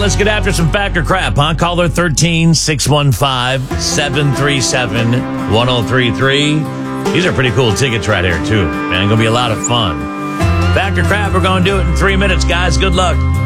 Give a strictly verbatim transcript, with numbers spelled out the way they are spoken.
let's get after some fact or crap, huh? Caller thirteen, six one five, seven three seven, one oh three three. These are pretty cool tickets right here, too. Man, gonna be a lot of fun. Fact or crap, we're gonna do it in three minutes, guys. Good luck.